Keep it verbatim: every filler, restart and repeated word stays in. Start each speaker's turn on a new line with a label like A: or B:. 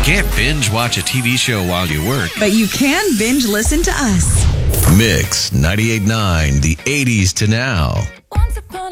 A: can't binge watch a T V show while you work.
B: But you can binge listen to us.
A: Mix ninety-eight point nine, the eighties to now.